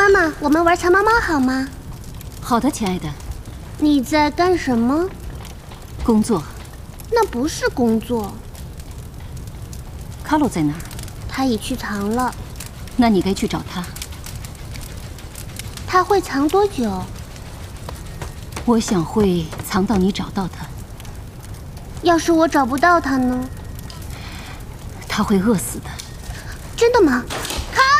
妈妈，我们玩藏猫猫好吗？ 好的，亲爱的。 你在干什么？ 工作。 那不是工作。 卡洛在哪儿？ 他已去藏了。 那你该去找他。 他会藏多久？ 我想会藏到你找到他。 要是我找不到他呢？ 他会饿死的。 真的吗？